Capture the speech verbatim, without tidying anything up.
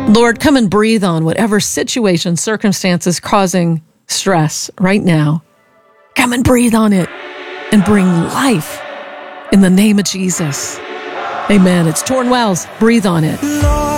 Lord, come and breathe on whatever situation, circumstances causing stress right now. Come and breathe on it and bring life in the name of Jesus. Amen. It's Torn Wells. Breathe on it. Lord,